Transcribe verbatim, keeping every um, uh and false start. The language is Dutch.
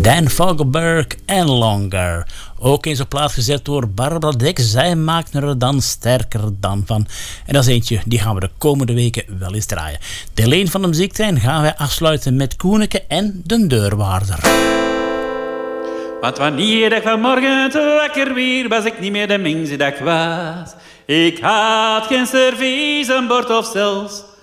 Dan Fogelberg en Longer. Ook eens op plaats gezet door Barbara Dek. Zij maakt er dan sterker dan van. En dat is eentje, die gaan we de komende weken wel eens draaien. De leen van de muziektrein gaan wij afsluiten met Koeneke en de Deurwaarder. Want wanneer ik vanmorgen te wakker weer, was ik niet meer de mens dat ik was. Ik had geen servies, een bord of zelfs